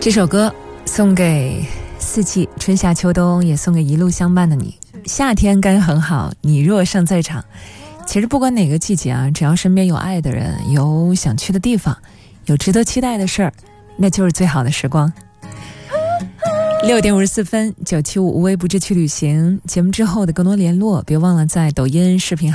这首歌送给四季，春夏秋冬，也送给一路相伴的你。夏天该很好，你若尚在场。其实不管哪个季节啊，只要身边有爱的人，有想去的地方，有值得期待的事儿，那就是最好的时光。6点54分，975无微不至去旅行。节目之后的更多联络，别忘了在抖音视频